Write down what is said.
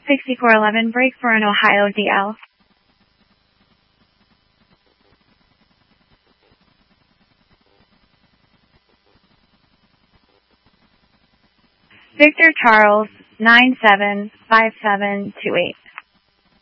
6411, break for an Ohio DL. Victor Charles, 975728.